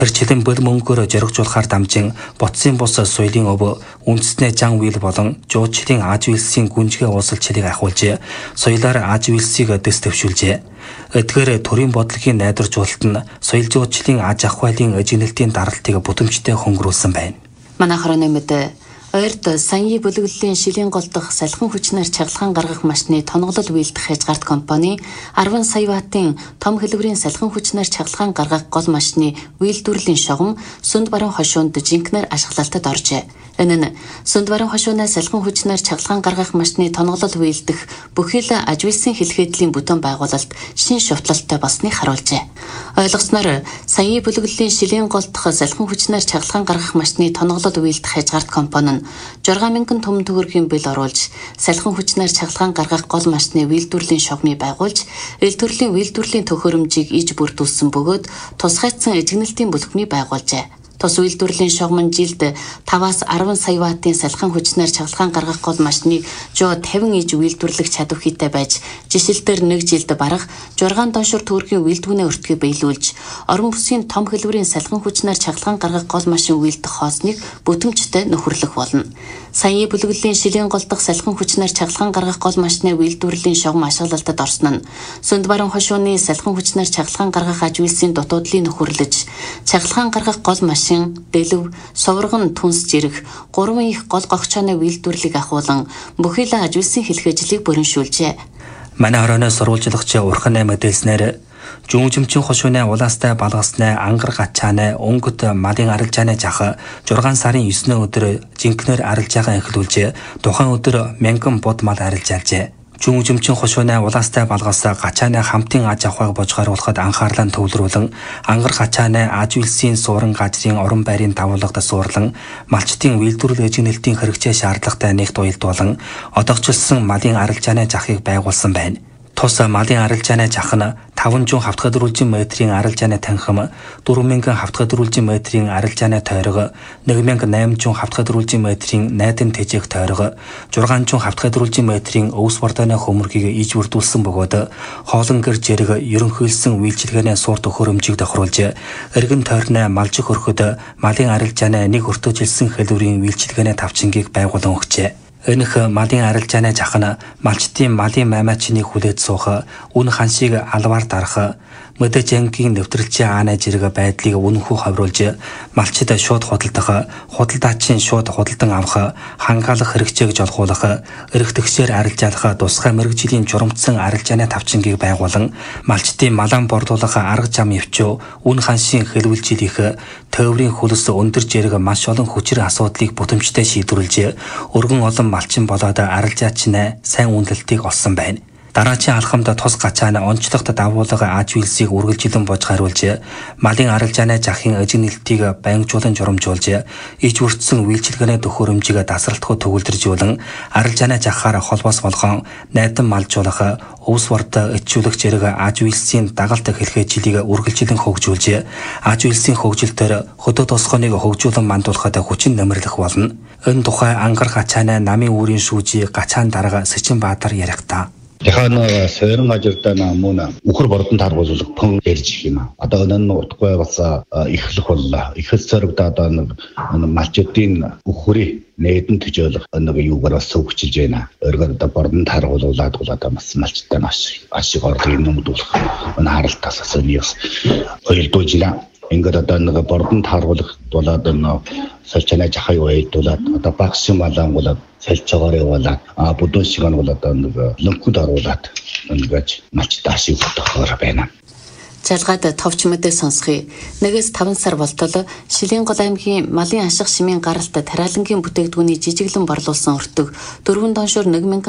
Эрчилэн бод мөнгөөр жаргажуулахаар дамжин ботсын бус соёлын өв үндэснээ Жан Вил болон жуулчлалын Аж Вилсийн гүнжгээ уулзалтыг ахиулж соёлоор Аж Вилсийг дэс төвшүүлжээ. Эдгээр төрийн бодлогын найдваржуулалт нь соёл жуулчлалын аж ахуйлын эжигнэлтийн даралтыг бүтэмжтэй хөнгөрүүлсэн байна. Манай хорооны мэдээ Ойрд Саяны бүлэглэлийн шилийн гол дахь салхин хүчнээр чаглаан гаргах машины тоноглол үйлдэх хязгаарт компани 10 сая ваттын том хэлбэрийн салхин хүчнээр чаглаан гаргах гол машины үйлдвэрлэлийн шугам Сүнд баруун хошуунд жинхнээр ашиглалтад оржээ. Энэ нь Сүнд баруун хошуунаас салхин хүчнээр чаглаан гаргах машины тоноглол үйлдэх бүхий л Аж Вилсийн хэлхээдлийн бүтэн байгуулалт шин шутлалтай болсныг харуулжээ. Ойлгосноор Саяны бүлэглэлийн шилийн гол дахь салхин хүчнээр чаглаан гаргах машины тоноглол үйлдэх хязгаарт компани 6,000 том төгрөгийн бэл оруулж, салхин хүчнээр чаглаан гаргах гол машины үйлдвэрлэлийн шугамыг байгуулж, эл төрлийн үйлдвэрлэлийн төхөөрөмжийг иж бүрдүүлсэн бөгөөд тусгайцсан эжигнэлтийн бүлэгмийг байгуулжээ. Тус үйлдвэрлэлийн шугам нь жилд 5-аас 10 сая ваттын салхин хүчнээр чаглаан гаргах гол машиныг 150 иж үйлдвэрлэх чадвар хийтэй байж, жишээлбэл нэг жилд бараг 6 доншор төгрөгийн үйлдвэрлэлийн өртгөө биелүүлж, орон бүсгийн том хэлбэрийн салхин хүчнээр чаглаан гаргах гол машин үйлдэх хоосныг бүтэмжтэй нөхөрлөх болно. Саяны бүлэглэлийн шилийн гол дахь салхин хүчнээр чаглаан гаргах гол машины үйлдвэрлэлийн шугам ашиглалтад орсон нь Сүнд баруун хошууны салхин хүчнээр чаглаан гаргах Аж Вилсийн дутуудлыг нөхөрлөж, чаглаан гаргах гол машин, дэлв, сувраган түнс жирэх 3 их гол гогчооны үйлдвэрлэлийг ахуулан бүхий л Аж Вилсийн хэлхээжлийг бүрэншүүлжээ. Манай хорооноос сурвалжлагч Урхан 8 мэдээлснээр Жүнжимчин хошууны улаастай балгаснаа ангар гачааны өнгөт малын арилжааны жах 6 сарын 9-ны өдөр жинхнээр арилжаагаа эхлүүлж тухайн өдөр 1000 бод мал арилжаалжээ. Жүнжимчин хошууны улаастай балгаас гачааны хамтын аж ахуйг божгаруулахад анхаарлаа төвлөрүүлэн ангар гачааны Аж Вилсийн суурин газрын орон байрын давуулгад суурлан малчтын үйлдвэрлэл эжигнэлтийн хэрэгцээ шаардлагатай нэгт уялдуулан одогчлсон малын арилжааны жахыг байгуулсан байна. Тус малын арилжааны жах нь 500 хавтгадруулжин метрийн арилжааны танхим, 4000 хавтгадруулжин метрийн арилжааны тойрог, 1800 хавтгадруулжин метрийн найдан тэжээх тойрог, 600 хавтгадруулжин метрийн өвс бордооны хөмөргийг иж бүрдүүлсэн бөгөөд хоолон гэр зэрэг ерөнхийлсөн үйлчилгээний суурь төхөөрөмжийг тохируулж, эргэн тойрны малжих өрхөд малын арилжааны нэг өртөөжилсэн хэлбэрийн үйлчилгээний тавчингийг байгуулан өгчээ. Энэх малын арилжааны жах нь малчтын малын маймаачныг хүлээж суух, үн ханшийг алваар дарах, мэдээж ангийн нэвтрэлчийн аанай зэрэг байдлыг үнэнхүү хавруулж, малчид шууд худалдах, худалдаачийн шууд худалдан авах, хангаалах хэрэгцээг жолгуулах, эргэтгсээр арилжаалах тусгай мэргэжлийн журамцсан арилжааны тавчингийг байгуулан, малчдын малаан бордуулах арга зам явчуу, үн ханшийн хэлүүлжил их, тойврын хөлс өндөр зэрэг маш олон хүчээр асуудлыг бүтэмжтэй шийдвэрлэж, өргөн олон малчин болоод арилжаачнаа сайн үнэлтийг олсон байна. Дараачийн алхамд тус гачааны онцлогт давуулга Аж Вилсийг үргэлжилэн божгаруулж, малын арилжааны жахын эжигнэлтийг байнгжуулан журамжуулж, иж бүрдсэн үйлчилгээний төхөөрөмжийг дасралтгүй төгөлдржүүлэн, арилжааны жахаар холбоос болгон найдан малжуулах, өвс борд ичүүлэх зэрэг Аж Вилсийн дагалт хэлхээжлийг үргэлжилэн хөгжүүлж, Аж Вилсийн хөгжилтөөр хөдөө тосгоныг хөгжүүлэн мандуулахад хүчин нэмэрлэх болно. Энэ тухай ангар гачааны намын үүрийн шүүжи Гачаан дарга Сэчинбаатар ярихдаа Яхана сойрон газарда мөн үхэр бордон таргуулах пон ярьж юм. Одоо энэ утгагүй баса эхлэх боллоо. Эхэл зоригт одоо нэг малчдын үхрийн нээдэн төжөөлөх нэг юугаар бас хөгжиж байна. Өөрөөр бордон таргуулаад одоо бас малчтай маш ашиг орлогын нэмэгдүүлэх энэ харалтаас асууниас ойлдуулжила. Ингээд одоо нэг бордон таргуулах болоод энэ сольчнаа жахаа уйлдуулаад одоо багш малан болоод сэлцөөр явуулаад бүдүүн шиг нь бол одоо нэг лөнхөд оруулаад ингэж малчтай ашиг өгөх байна. Жалгаад товч мэдээ сонсхий. 1-5 сар болтол Шилийн гол аймгийн малын ашиг шимийн гаралт тариалангийн бүтээгдэхүүний жижиглэн борлуулсан өртөг 4 доншор 1000